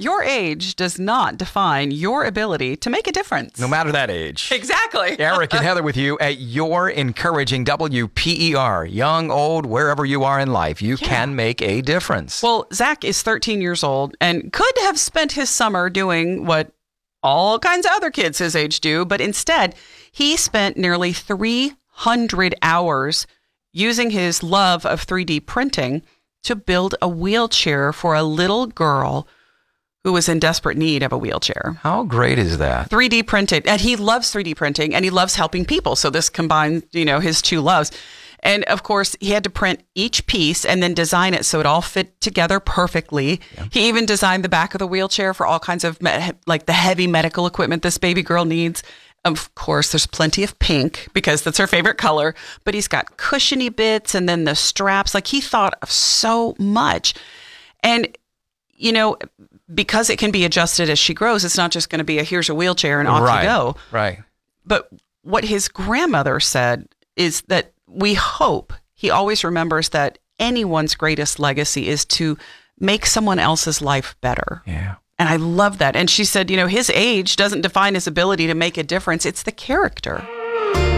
your age does not define your ability to make a difference. No matter that age. Exactly. Eric and Heather with you at your encouraging WPER. Young, old, wherever you are in life, you can make a difference. Well, Zach is 13 years old and could have spent his summer doing what all kinds of other kids his age do, but instead, he spent nearly 300 hours using his love of 3D printing to build a wheelchair for a little girl who was in desperate need of a wheelchair. How great is that? 3D printed. And he loves 3D printing and he loves helping people. So this combines, his two loves. And of course, he had to print each piece and then design it so it all fit together perfectly. Yeah. He even designed the back of the wheelchair for all kinds of like the heavy medical equipment this baby girl needs. Of course, there's plenty of pink because that's her favorite color, but he's got cushiony bits and then the straps. Like he thought of so much. And, because it can be adjusted as she grows, it's not just going to be here's a wheelchair and off you go. Right. But what his grandmother said is that we hope he always remembers that anyone's greatest legacy is to make someone else's life better. Yeah. And I love that. And she said, his age doesn't define his ability to make a difference. It's the character.